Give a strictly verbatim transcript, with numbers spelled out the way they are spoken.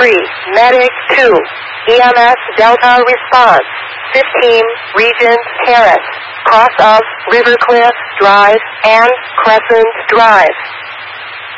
three, Medic two, E M S Delta response, fifteen, Regent Terrace, cross of Rivercliff Drive and Crescent Drive.